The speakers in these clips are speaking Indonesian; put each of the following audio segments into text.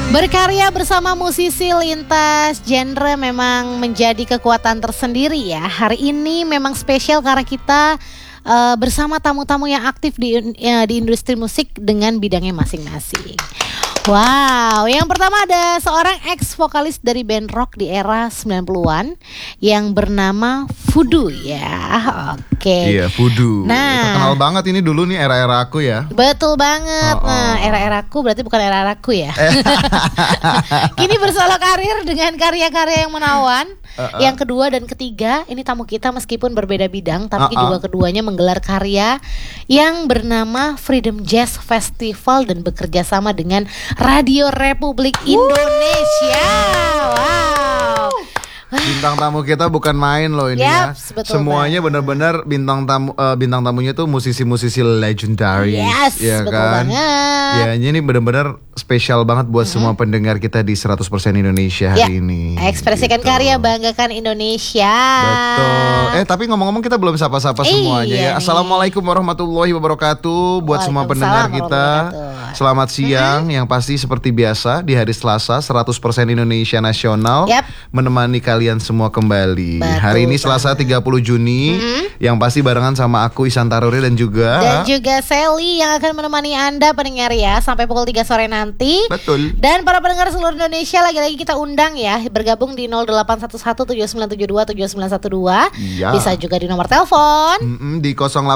Berkarya bersama musisi lintas genre memang menjadi kekuatan tersendiri ya. Hari ini memang spesial karena kita bersama tamu-tamu yang aktif di industri musik dengan bidangnya masing-masing. Wow, yang pertama ada seorang ex-vokalis dari band rock di era 90-an yang bernama Voodoo ya. Oke. Iya, Voodoo. Nah, terkenal banget ini dulu nih era-era aku ya. Betul banget. Nah, era-era aku berarti bukan era aku ya. Kini bersolo karir dengan karya-karya yang menawan. Yang kedua dan ketiga, ini tamu kita meskipun berbeda bidang, tapi juga keduanya menggelar karya yang bernama Freedom Jazz Festival dan bekerja sama dengan Radio Republik Indonesia. Wow. Bintang tamu kita bukan main loh ini ya. Semuanya benar-benar bintang tamunya tuh musisi-musisi legendaris. Yes, ya betul kan? banget. Ya, ini benar-benar spesial banget buat semua pendengar kita di 100% Indonesia hari ini. Ekspresikan karya, banggakan Indonesia. Betul. Tapi ngomong-ngomong kita belum sapa-sapa semuanya ya. Assalamualaikum warahmatullahi wabarakatuh buat semua pendengar kita. Selamat siang, yang pasti seperti biasa di hari Selasa 100% Indonesia Nasional menemani kalian semua kembali. Hari ini Selasa 30 Juni, yang pasti barengan sama aku Ihsan Taruri dan juga Sally yang akan menemani Anda pendengar ya sampai pukul 3 sore nanti. Betul. Dan para pendengar seluruh Indonesia lagi-lagi kita undang ya bergabung di 081179727912. Bisa juga di nomor telepon di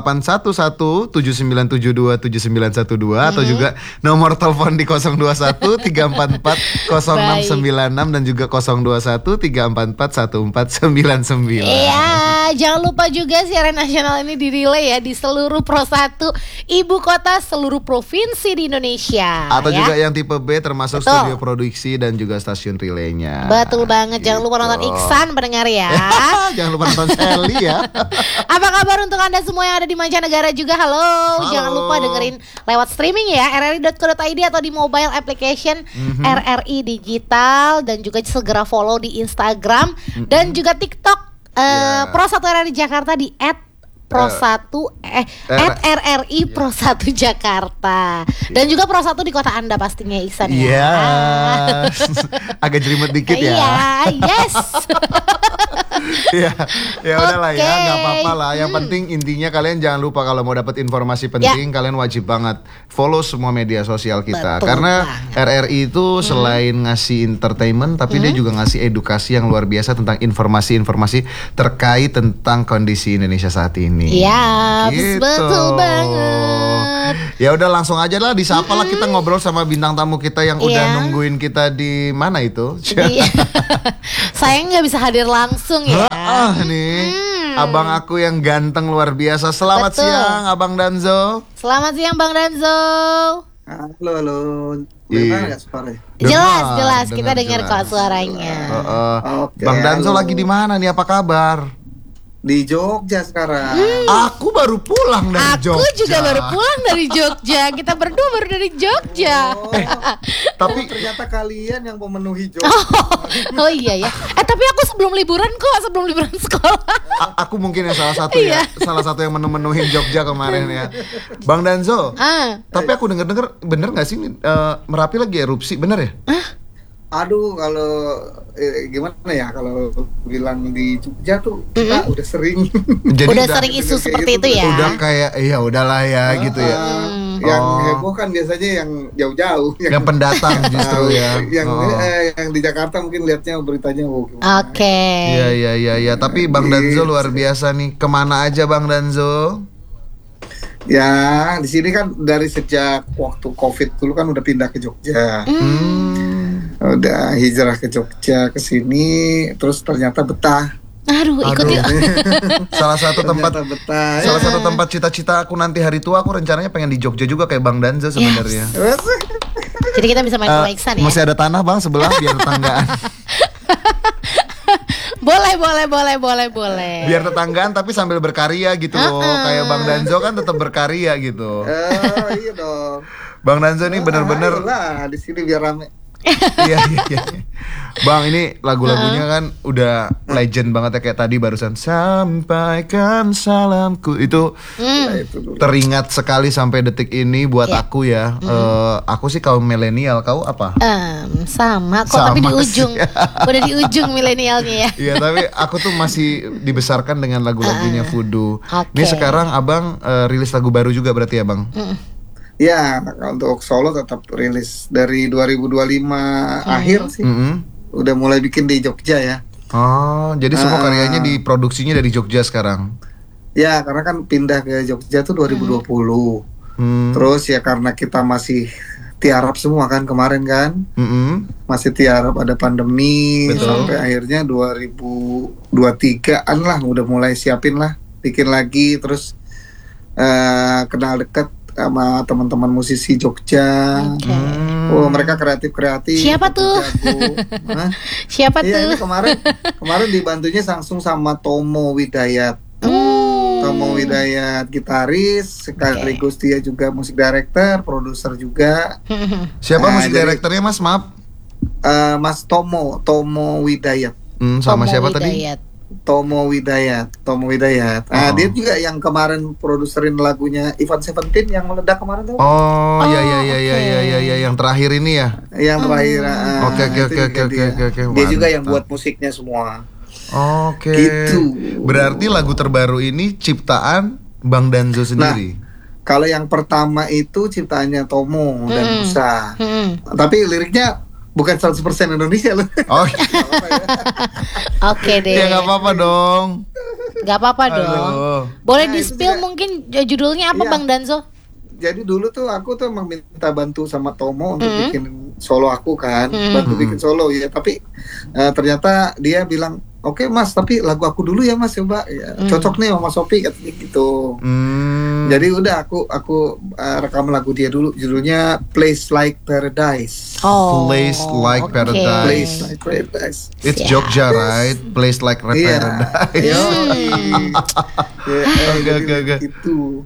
081179727912 atau juga nomor telepon di 021-344-0696 dan juga 021-344-1499. Iya, jangan lupa juga siaran nasional ini direlay ya di seluruh Pro 1 ibu kota seluruh provinsi di Indonesia. Atau juga yang tipe B termasuk studio produksi dan juga stasiun relaynya. Betul banget, jangan lupa nonton Iksan pendengar ya. Jangan lupa nonton Sally ya. Apa kabar untuk Anda semua yang ada di mancanegara juga? Halo. Jangan lupa dengerin lewat streaming ya, rri.co.id atau di mobile application RRI Digital, dan juga segera follow di Instagram dan juga TikTok Pro 1 RRI Jakarta di @RRI Pro 1 Jakarta. Dan juga Pro 1 di kota Anda pastinya Iksan ya. Agak jelimet dikit ya. Iya, yes. Ya udahlah ya, nggak apa-apa lah. Yang penting intinya kalian jangan lupa kalau mau dapat informasi penting, kalian wajib banget follow semua media sosial kita. Karena RRI itu selain ngasih entertainment, tapi dia juga ngasih edukasi yang luar biasa tentang informasi-informasi terkait tentang kondisi Indonesia saat ini. Iya, gitu. Betul banget. Ya udah langsung aja lah, disapa lah, kita ngobrol sama bintang tamu kita yang udah nungguin kita di mana itu. Saya nggak bisa hadir langsung ya. Nih, abang aku yang ganteng luar biasa. Selamat siang, Abang Danzo. Selamat siang, Bang Danzo. Halo. Gimana suaranya? Jelas. Kita dengar kok suaranya. Bang Danzo lagi di mana nih? Apa kabar? Di Jogja sekarang. Aku baru pulang dari Jogja. Aku juga baru pulang dari Jogja. Kita berdua baru dari Jogja. Tapi ternyata kalian yang memenuhi Jogja. Oh iya ya. Tapi aku sebelum liburan sekolah. Aku mungkin yang salah satu ya. Salah satu yang memenuhi Jogja kemarin ya. Bang Danzo. Tapi aku dengar bener nggak sih Merapi lagi erupsi, bener ya? Aduh, kalau gimana ya, kalau bilang di Jogja tuh kita udah sering. Jadi udah sering isu seperti itu ya. Udah kayak udahlah ya gitu ya. Yang heboh kan biasanya yang jauh-jauh, yang pendatang justru ya. Yang di Jakarta mungkin lihatnya beritanya Oke. Iya. Tapi Bang Danzo luar biasa nih. Kemana aja Bang Danzo? Ya, di sini kan dari sejak waktu Covid dulu kan udah pindah ke Jogja. Udah hijrah ke Jogja ke sini, terus ternyata betah. Aduh. Ikut yuk. Salah satu tempat cita-cita aku nanti hari tua, aku rencananya pengen di Jogja juga kayak Bang Danzo sebenarnya. Jadi kita bisa main rumah Iksan ya. Masih ada tanah Bang sebelah biar tetanggaan. Boleh. Biar tetanggaan tapi sambil berkarya gitu loh. Kayak Bang Danzo kan tetap berkarya gitu. Iya dong. Bang Danzo ini bener-bener lah di sini biar rame. Iya, iya, iya. Bang, ini lagu-lagunya kan udah legend banget ya, kayak tadi barusan sampaikan salamku itu teringat sekali sampai detik ini buat aku ya. Aku sih kaum milenial, kau apa? Sama kok, tapi di ujung udah di ujung milenialnya ya. Iya, tapi aku tuh masih dibesarkan dengan lagu-lagunya Voodoo. Ini sekarang abang rilis lagu baru juga berarti ya bang? Ya, untuk solo tetap rilis dari 2025 akhir sih. Udah mulai bikin di Jogja ya. Oh, jadi semua karyanya diproduksinya dari Jogja sekarang? Ya, karena kan pindah ke Jogja tuh 2020. Terus ya karena kita masih tiarap semua kan kemarin kan. Masih tiarap, ada pandemi. Sampai akhirnya 2023an lah udah mulai siapin lah, bikin lagi. Terus kenal dekat sama teman-teman musisi Jogja. Oh, mereka kreatif. Siapa tuh? Siapa tuh? Ini kemarin dibantunya langsung sama Tomo Widayat. Tomo Widayat gitaris, sekaligus dia juga musik director, produser juga. Siapa musik directornya Mas? Maaf. Mas Tomo Widayat. Sama siapa Widayat. tadi? Tomo Widayat. Dia juga yang kemarin produserin lagunya Ivan Seventeen yang meledak kemarin tuh. Oh, iya, yang terakhir ini ya. Yang terakhir. Oke. Dia juga yang buat musiknya semua. Oke. Gitu. Berarti lagu terbaru ini ciptaan Bang Danzo sendiri. Kalau yang pertama itu ciptaannya Tomo dan Musa. Tapi liriknya bukan 100% Indonesia loh. Oh. Oke deh. Ya nggak apa-apa dong. Nggak apa-apa dong. Boleh di-spill mungkin judulnya apa Bang Danzo? Jadi dulu tuh aku tuh emang minta bantu sama Tomo untuk bikin solo aku kan, bantu bikin solo ya. Tapi ternyata dia bilang, oke Mas, tapi lagu aku dulu ya Mas, coba ya, cocok nih sama Sophie katanya gitu. Jadi udah aku rekam lagu dia dulu, judulnya Place Like Paradise. Place Like Paradise. Place Like Paradise. It's Jogja, right? Place Like Paradise. Oke. Gitu.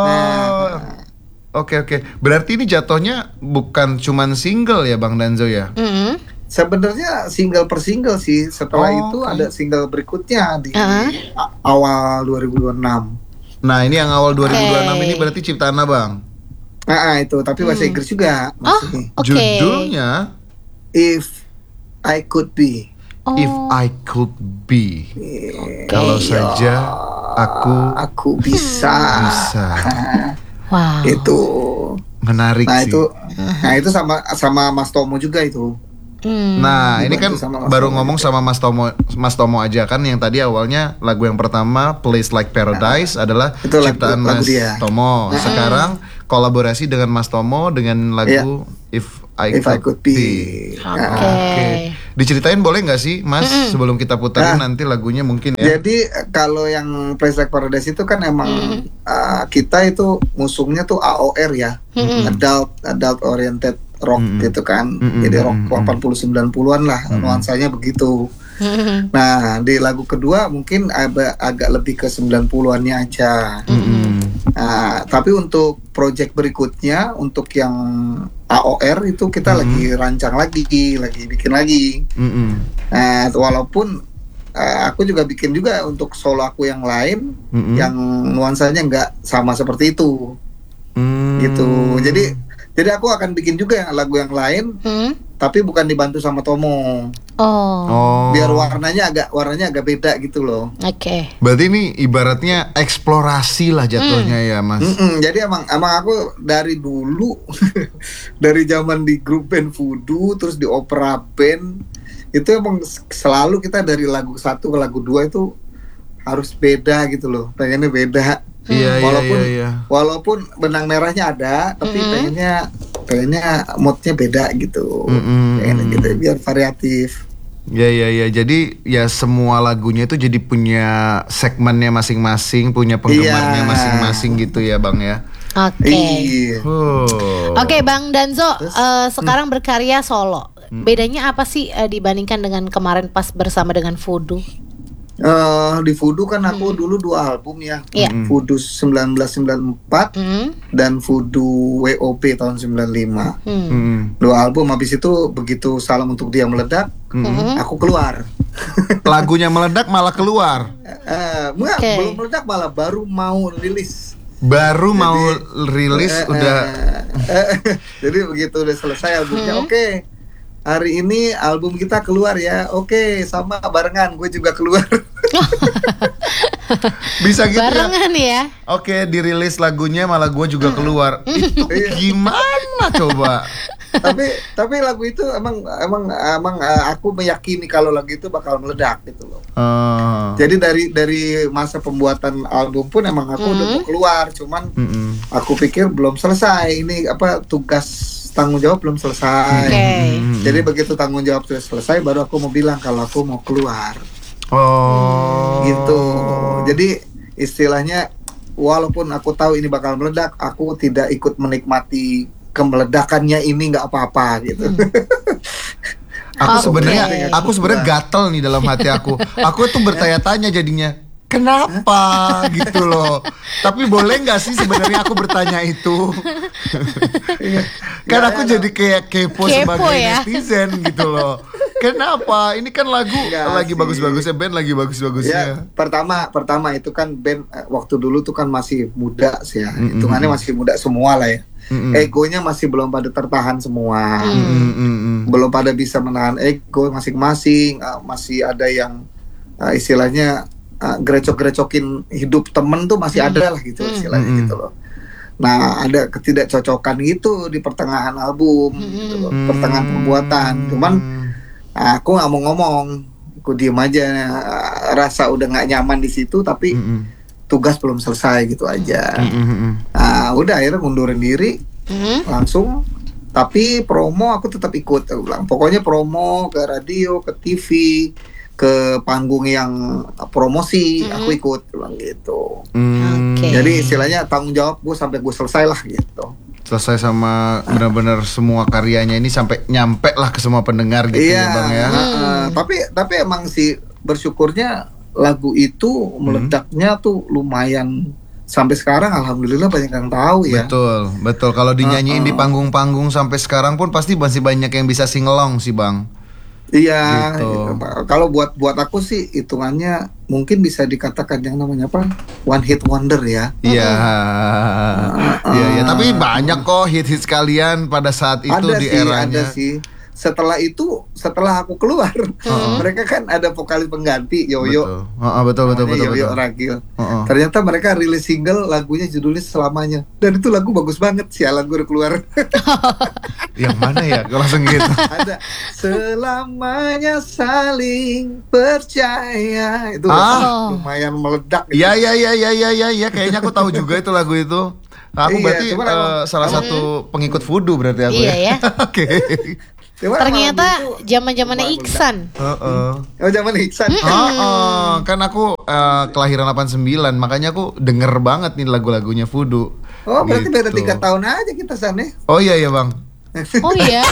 Oke. Berarti ini jatuhnya bukan cuman single ya Bang Danzo ya? Sebenarnya single per single sih. Setelah itu ada single berikutnya di awal 2026. Nah, ini yang awal 2026 ini berarti ciptaan Abang. Itu tapi bahasa Inggris juga masih. Judulnya If I Could Be. If I Could Be. Kalau saja aku bisa. Wow. Itu menarik sih. Itu sama Mas Tomo juga itu. Nah, ini kan baru ngomong sama Mas Tomo aja kan, yang tadi awalnya lagu yang pertama Place Like Paradise adalah ciptaan Mas Tomo. Sekarang kolaborasi dengan Mas Tomo dengan lagu If I Could Be. Oke. Diceritain boleh nggak sih Mas sebelum kita putarin nanti lagunya mungkin ya. Jadi kalau yang Place Like Paradise itu kan emang kita itu musuhnya tuh AOR ya, adult oriented rock gitu kan. Jadi rock 80-90-an lah nuansanya begitu. Nah, di lagu kedua mungkin agak lebih ke 90-annya aja. Tapi untuk project berikutnya, untuk yang AOR itu kita lagi rancang lagi bikin lagi. Walaupun aku juga bikin juga untuk solo aku yang lain yang nuansanya nggak sama seperti itu. Gitu. Jadi aku akan bikin juga lagu yang lain, tapi bukan dibantu sama Tomo. Biar warnanya agak beda gitu loh. Oke. Berarti ini ibaratnya eksplorasi lah jatuhnya ya Mas. Jadi emang aku dari dulu dari zaman di grup band Voodoo, terus di opera band, itu emang selalu kita dari lagu 1 ke lagu 2 itu harus beda gitu loh. Pengennya beda. Walaupun benang merahnya ada, tapi pengennya moodnya beda gitu. Pengennya gitu biar variatif. Ya. Jadi ya semua lagunya itu jadi punya segmennya masing-masing, punya penggemarnya masing-masing gitu ya Bang ya. Oke. Oke Bang Danzo, sekarang berkarya solo. Bedanya apa sih dibandingkan dengan kemarin pas bersama dengan Voodoo? Di Voodoo kan aku dulu 2 album ya. Iya. Voodoo 1994 dan Voodoo WOP tahun 95. 2 album, habis itu begitu Salam Untuk Dia meledak, aku keluar. Lagunya meledak malah keluar. Belum meledak, malah baru mau rilis. Udah. Jadi begitu udah selesai albumnya, oke. Hari ini album kita keluar ya. Oke, sama barengan gue juga keluar. Bisa gitu barengan ya. Oke, dirilis lagunya malah gue juga keluar. Itu gimana coba? tapi lagu itu emang aku meyakini kalau lagu itu bakal meledak gitu loh. Jadi dari masa pembuatan album pun emang aku udah mau keluar, cuman aku pikir belum selesai ini tugas tanggung jawab belum selesai. Jadi begitu tanggung jawab sudah selesai baru aku mau bilang kalau aku mau keluar. Gitu. Jadi istilahnya walaupun aku tahu ini bakal meledak, aku tidak ikut menikmati kemeledakannya ini, nggak apa-apa gitu. Aku sebenarnya gatel nih dalam hati aku. Aku tuh bertanya-tanya jadinya. Kenapa gitu loh. Tapi boleh gak sih sebenarnya aku bertanya itu. Kan aku jadi kayak kepo sebagai netizen gitu loh. Kenapa? Ini kan lagu lagi bagus-bagusnya, band lagi bagus-bagusnya. Pertama itu kan band waktu dulu tuh kan masih muda sih ya. Hitungannya masih muda semua lah ya. Egonya masih belum pada tertahan semua. Belum pada bisa menahan ego masing-masing. Masih ada yang istilahnya gerecok-gerecokin hidup temen tuh masih ada lah gitu istilahnya gitu loh. Nah ada ketidakcocokan gitu di pertengahan album gitu loh, pertengahan pembuatan. Cuman aku nggak mau ngomong, aku diem aja. Rasa udah nggak nyaman di situ, tapi tugas belum selesai gitu aja. Udah akhirnya ngundurin diri langsung. Tapi promo aku tetap ikut. Aku bilang pokoknya promo ke radio, ke TV, ke panggung yang promosi aku ikut, bilang gitu. Jadi istilahnya tanggung jawab gue sampai gue selesai lah gitu. Selesai sama benar-benar semua karyanya ini sampai nyampe lah ke semua pendengar gitu ya Bang ya. Tapi emang sih bersyukurnya lagu itu meledaknya tuh lumayan. Sampai sekarang alhamdulillah banyak yang tahu ya. Betul. Kalau dinyanyiin di panggung-panggung sampai sekarang pun pasti masih banyak yang bisa singelong sih Bang. Iya, gitu. Kalau buat aku sih hitungannya mungkin bisa dikatakan yang namanya apa? One hit wonder ya. Iya. Iya, tapi banyak kok hit-hit kalian pada saat itu di eranya. Ada sih. Setelah aku keluar, mereka kan ada vokalis pengganti Yoyo. Betul. Yoyo Ragil. Ternyata mereka rilis single, lagunya judulnya Selamanya. Dan itu lagu bagus banget, sialan gue udah keluar. Yang mana ya? Gue langsung gitu. Ada Selamanya Saling Percaya. Itu lumayan meledak gitu. Iya, kayaknya aku tahu juga itu lagu itu. Aku berarti salah satu pengikut Voodoo berarti aku. Iya ya. Oke. Ternyata zaman-zamannya Iksan. Zaman Iksan. Kan aku kelahiran 89, makanya aku denger banget nih lagu-lagunya Voodoo. Oh, berarti beda 3 tahun aja kita sana. Oh iya Bang. Oh iya.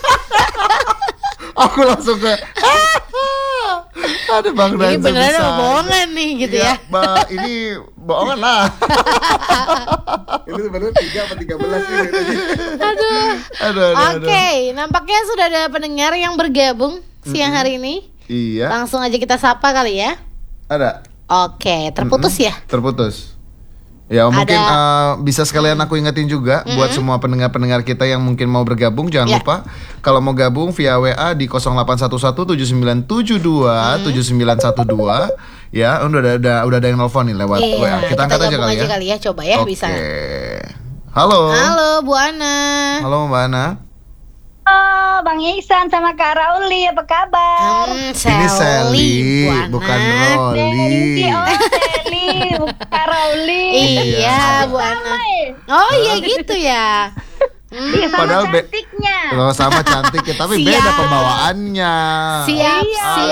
Aku langsung ke ada Bang Dan. Ini beneran bohongan nih gitu ya. Ini bohongan lah. Itu sebenarnya 3 atau 13 sih. Aduh. Oke, nampaknya sudah ada pendengar yang bergabung siang hari ini. Iya. Langsung aja kita sapa kali ya. Ada. Oke, terputus ya? Terputus. Ya mungkin bisa sekalian aku ingetin juga buat semua pendengar-pendengar kita yang mungkin mau bergabung, jangan lupa kalau mau gabung via WA di 081179727912 ya. Udah ada yang nelfon nih lewat WA. Kita angkat aja kali ya. Coba ya. Bisa. Halo Bu Ana. Halo Mbak Ana. Oh, Bang Ihsan sama Kak Rauli, apa kabar? Ini Sally, bukan Rolly. Sally, bukan Kak Rauli. Iya, Bu Ana. Oh iya gitu ya. Padahal cantiknya. Sama cantik ya, tapi beda pembawaannya. Siap.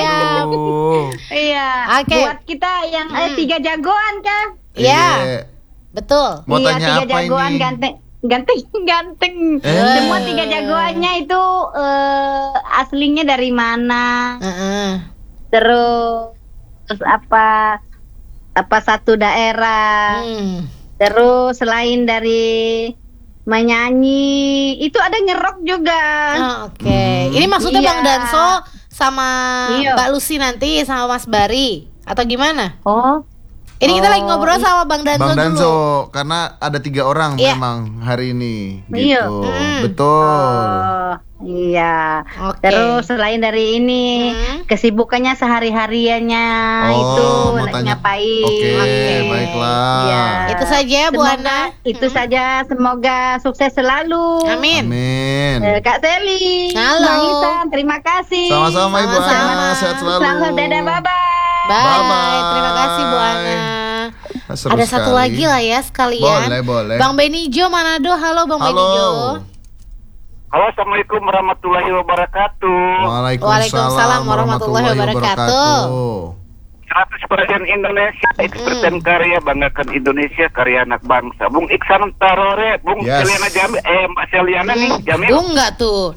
Iya. Oke. Buat kita yang 3 jagoan kan? Iya. Betul. Mau tanya 3 apa jagoan ini? Ganteng. Semua 3 jagoannya itu aslinya dari mana? Terus terus apa satu daerah. Terus selain dari menyanyi, itu ada ngerok juga. Oke. Ini maksudnya Bang Iya. Danso sama Iya. Mbak Lucy nanti sama Mas Bari atau gimana? Oh, Ini kita lagi ngobrol sama Bang Danso Bang dulu. Danso, karena ada 3 orang Iya. memang hari ini Iya. gitu. Betul. iya. Oke. Terus selain dari ini, kesibukannya sehari-hariannya itu mau lagi tanya. ngapain? Oke, baiklah. Iya. Itu saja Bu Semoga- Ana. Itu saja, semoga sukses selalu. Amin. Amin. Kak Seli, Halo. Bang Isan, terima kasih. Sama-sama Ibu Sama-sama. Ana, sehat selalu. Selamat dadah, bye-bye. Bye. Bye-bye. Terima kasih Bu Ana. Seru Ada satu sekali. lagi lah ya sekalian. Boleh. Bang Benijo Manado. Halo Bang Halo. Benijo. Halo, assalamualaikum warahmatullahi wabarakatuh. Waalaikumsalam warahmatullahi wabarakatuh. 100% Indonesia, eksperten karya, banggakan Indonesia, karya anak bangsa. Bung Iksan Tarore, Bung Yes. Seliana Jamil, Mbak Seliana nih, Jamil. Bung nggak tuh?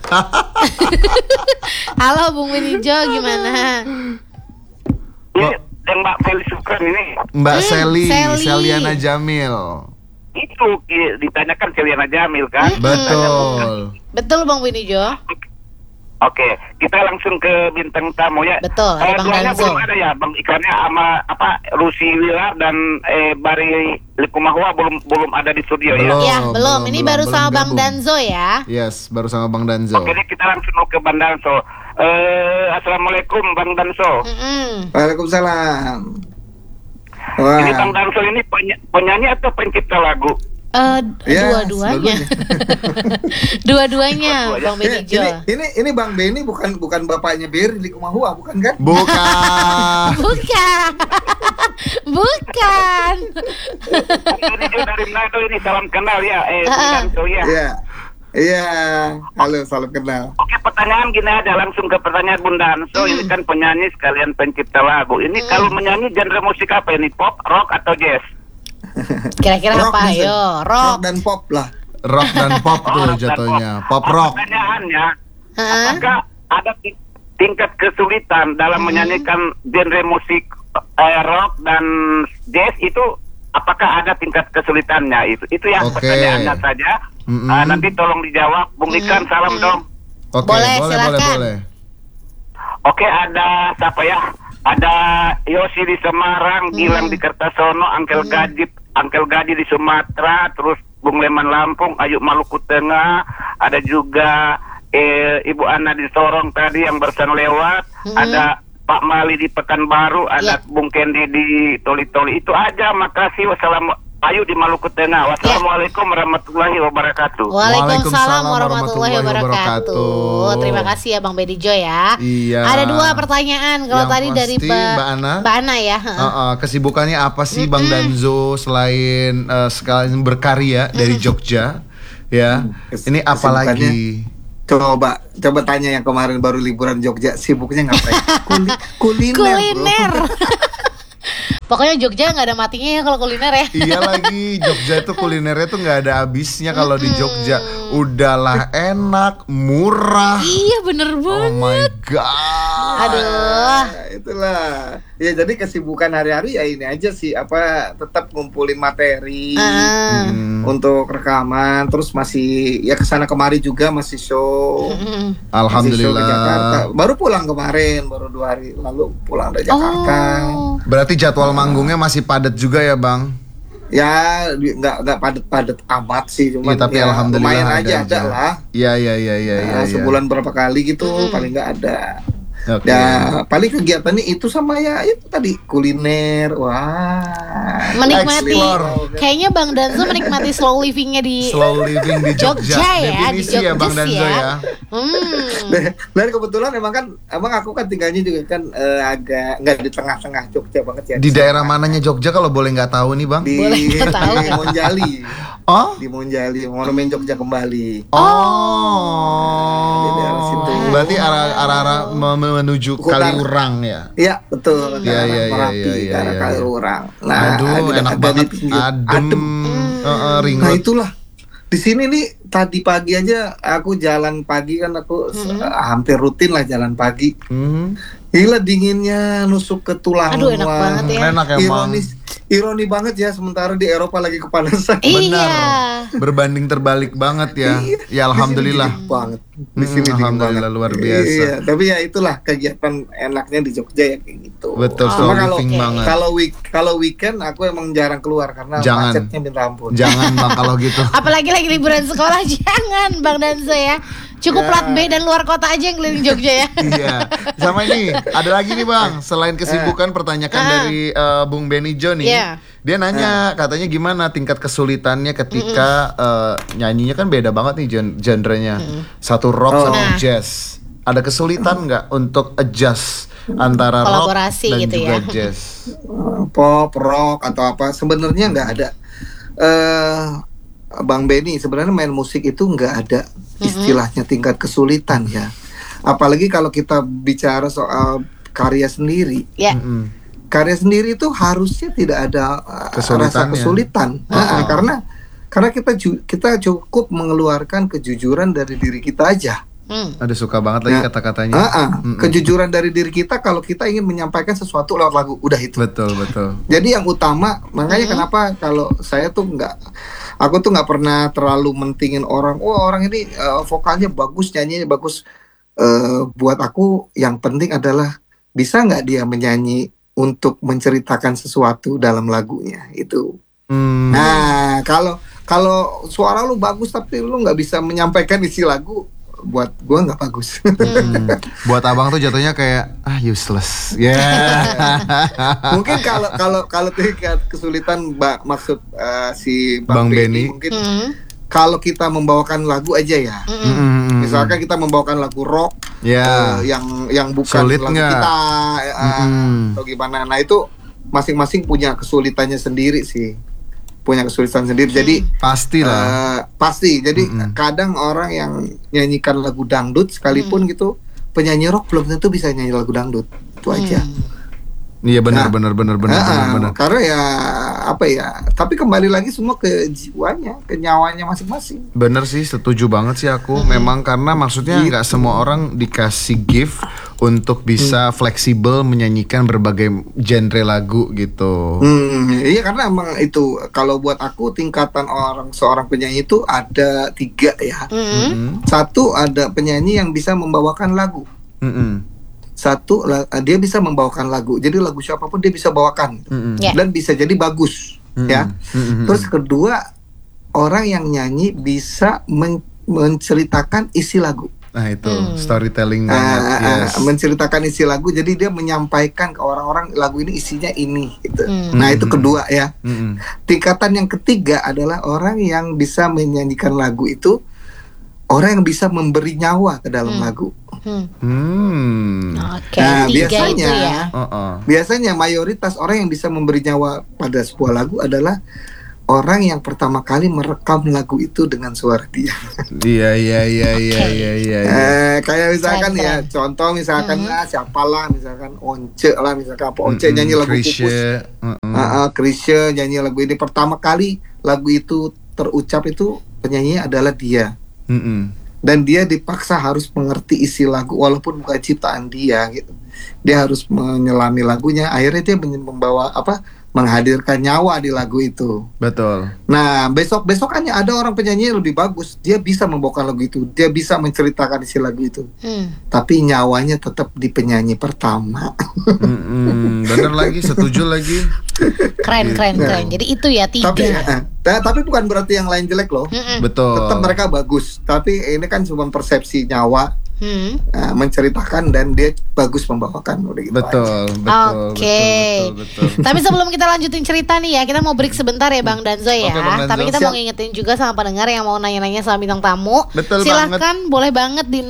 Halo Bung Benijo, gimana? Ini yang Mbak Feli Sukran ini. Mbak Seli, Seli. Seliana Jamil. Itu ditanyakan Seliana Jamil kan? Betul. Betul Bang Benijo. Oke, kita langsung ke bintang tamu ya. Betul, ada Bang Duanya Danzo. belum ada ya, Bang Ikannya sama Rusi Wila dan Bari Likumahua belum ada di studio ya. Belum. Ya belum. Ini baru sama Bang gabung. Danzo ya. Yes, baru sama Bang Danzo. Oke, ini kita langsung ke Bang Danso. Assalamualaikum Bang Danso. Waalaikumsalam. Ini Wah. Bang Danso ini penyanyi atau pencipta lagu? Ya, Dua-duanya. dua-duanya. Dua-duanya Bang Eh, Benijo. ini Bang Beni bukan bapaknya Berry di Kumahua, bukan kan? Bukan. Bukan. Bukan. Ini juga dari Manado ini, salam kenal ya. Bang Danso ya. Iya. Iya. Halo, salam kenal. Oke, pertanyaan gini aja, langsung ke pertanyaan Bung Danso. Ini kan penyanyi sekalian pencipta lagu. Ini kalau menyanyi genre musik apa ini? Pop, rock, atau jazz? Kira-kira Rock, apa? Mister. Yo, Rock rock. dan pop lah. Rock dan pop tuh Rock dan jatuhnya. pop. Pop rock. Pertanyaannya, Hah? apakah ada tingkat kesulitan dalam menyanyikan genre musik rock dan jazz itu? Apakah ada tingkat kesulitannya itu yang Oke. pertanyaannya saja. Nanti tolong dijawab. Bung Ikan, salam dong. Oke, Boleh, silakan. boleh. Oke, ada siapa ya? Ada Yosi di Semarang, Gilang di Kertasono, Angkel Gaji di Sumatera, terus Bung Leman Lampung, Ayu Maluku Tengah, ada juga Ibu Ana di Sorong tadi yang barusan lewat, ada Pak Mali di Pekanbaru, ada Bung Kendi di Toli-Toli. Itu aja, makasih. Ayu di Maluku Tengah. Wassalamualaikum warahmatullahi wabarakatuh. Waalaikumsalam warahmatullahi wabarakatuh. Terima kasih ya Bang Benijo ya. Iya. Ada 2 pertanyaan. Kalau Yang tadi dari pasti, Mbak Ana. Mbak Ana ya. Kesibukannya apa sih Bang Danzo selain sekalian berkarya dari Jogja? Ya. Ini apa lagi? Coba tanya yang kemarin baru liburan Jogja, sibuknya ngapain? Kuliner. Kuliner. Pokoknya Jogja nggak ada matinya ya kalau kuliner ya. Iya lagi, Jogja itu kulinernya tuh nggak ada habisnya kalau di Jogja. Udahlah enak, murah. Iya bener Oh banget. my god. Aduh. Itulah. Ya jadi kesibukan hari-hari ya ini aja sih, tetap ngumpulin materi untuk rekaman, terus masih ya kesana kemari juga masih show. Masih show ke Jakarta. Alhamdulillah. Baru pulang kemarin, baru 2 hari lalu pulang dari Jakarta. Berarti jadwal manggungnya masih padat juga ya Bang? Ya nggak padat amat sih, cuman Iya, tapi ya, alhamdulillah lumayan ada lah. Iya. Nah, sebulan berapa kali gitu paling nggak ada. Oke. Ya paling kegiatannya itu sama ya itu tadi kuliner. Wah, Menikmati. Explore. Kayaknya Bang Danzo menikmati slow livingnya di Slow living di Jogja. Jogja ya, Definisi di ya Bang Jogja Danzo ya. ya. Dan kebetulan emang aku kan tinggalnya juga kan agak nggak di tengah-tengah Jogja banget ya. Di daerah mananya Jogja kalau boleh nggak tahu nih Bang? Di, Boleh nggak tahu. di Monjali. Oh? Di Monjali, Monumen Jogja Kembali. Oh. Di daerah situ. Berarti arah-arah menuju Kutar. Kaliurang ya. Iya betul. Iya, Ke arah iya, Merapi, iya, ke iya, arah iya. Kaliurang. Aduh, enak agak banget, di pinggir. adem. Ring Nah road. itulah. Di sini nih tadi pagi aja aku jalan pagi kan aku hampir rutin lah jalan pagi. Gila dinginnya nusuk ke tulang. Aduh, enak banget ya. Enak emang. Ironi banget ya, sementara di Eropa lagi kepanasan. Iya. Berbanding terbalik banget ya. Ya alhamdulillah. Di sini dingin banget. Alhamdulillah luar biasa. Iya, tapi ya itulah kegiatan enaknya di Jogja ya kayak gitu. Betul, Sama kalau living banget. kalau weekend aku emang jarang keluar karena macetnya minta ampun. Jangan Bang kalau gitu. Apalagi lagi liburan sekolah, jangan Bang Danzo ya. Cukup plat B dan luar kota aja yang keliling Jogja ya. Iya. Sama ini, ada lagi nih Bang. Selain kesibukan, pertanyaan dari Bung Benny Jo nih. Yeah. Dia nanya katanya gimana tingkat kesulitannya ketika nyanyinya kan beda banget nih genrenya. Satu rock sama jazz. Ada kesulitan nggak untuk adjust antara rock Kolaborasi dan gitu juga ya. jazz? Pop, rock atau apa? Sebenarnya nggak ada. Bang Benny, sebenarnya main musik itu nggak ada istilahnya tingkat kesulitan ya. Apalagi kalau kita bicara soal karya sendiri. Ya. Karya sendiri itu harusnya tidak ada rasa kesulitan. Karena kita cukup mengeluarkan kejujuran dari diri kita aja. Ada suka banget lagi kata-katanya. Kejujuran dari diri kita kalau kita ingin menyampaikan sesuatu lewat lagu, udah itu. Betul. Jadi yang utama, makanya kenapa kalau saya tuh aku tuh nggak pernah terlalu mentingin orang. Orang ini vokalnya bagus, nyanyinya bagus. Buat aku yang penting adalah bisa nggak dia menyanyi untuk menceritakan sesuatu dalam lagunya itu. Nah kalau suara lu bagus tapi lu nggak bisa menyampaikan isi lagu, buat gua nggak bagus. Buat abang tuh jatuhnya kayak useless. Mungkin kalau tingkat kesulitan maksud si Bang Benny mungkin kalau kita membawakan lagu aja ya. Misalkan kita membawakan lagu rock yang bukan sulit lagu nggak? kita atau gimana. Nah itu masing-masing punya kesulitannya sendiri sih. Punya kesulitan sendiri. Jadi pastilah. Pasti. Jadi kadang orang yang nyanyikan lagu dangdut sekalipun gitu, penyanyi rock belum tentu bisa nyanyi lagu dangdut. Itu aja. Iya benar. Karena ya apa ya? Tapi kembali lagi semua ke jiwanya, ke nyawanya masing-masing. Bener sih, setuju banget sih aku. Memang karena maksudnya nggak semua orang dikasih gift untuk bisa fleksibel menyanyikan berbagai genre lagu gitu. Iya karena emang itu kalau buat aku tingkatan seorang penyanyi itu ada 3 ya. Satu ada penyanyi yang bisa membawakan lagu. Satu dia bisa membawakan lagu, jadi lagu siapapun dia bisa bawakan dan bisa jadi bagus ya. Terus kedua orang yang nyanyi bisa menceritakan isi lagu. Nah itu storytelling banget. Menceritakan isi lagu, jadi dia menyampaikan ke orang-orang lagu ini isinya ini gitu. Nah itu kedua ya. Tingkatan yang ketiga adalah orang yang bisa menyanyikan lagu itu orang yang bisa memberi nyawa ke dalam lagu. Nah biasanya biasanya mayoritas orang yang bisa memberi nyawa pada sebuah lagu adalah orang yang pertama kali merekam lagu itu dengan suara dia. Iya. Kayak misalkan ya, contoh misalkan siapalah, misalkan Once lah, misalkan apa Once nyanyi lagu Pupus, Chrisye nyanyi lagu ini pertama kali lagu itu terucap itu penyanyi adalah dia. Dan dia dipaksa harus mengerti isi lagu walaupun bukan ciptaan dia gitu. Dia harus menyelami lagunya, akhirnya dia menghadirkan nyawa di lagu itu. Betul. Nah, besokannya ada orang penyanyi yang lebih bagus, dia bisa membawakan lagu itu, dia bisa menceritakan isi lagu itu. Tapi nyawanya tetap di penyanyi pertama. Bener lagi, setuju lagi. Keren. Jadi itu ya 3. Tapi bukan berarti yang lain jelek loh. Betul. Tetap mereka bagus. Tapi ini kan cuma persepsi nyawa. Menceritakan dan dia bagus membawakan udah gitu. Betul. Tapi sebelum kita lanjutin cerita nih ya, kita mau break sebentar ya Bang Danzo ya. Bang Danzo. Tapi kita mau ngingetin juga sama pendengar yang mau nanya-nanya sama bintang tamu. Betul silahkan banget. Boleh banget di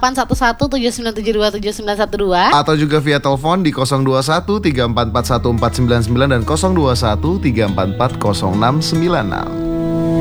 081179727912 atau juga via telepon di 021 3441499 dan 021 3440696.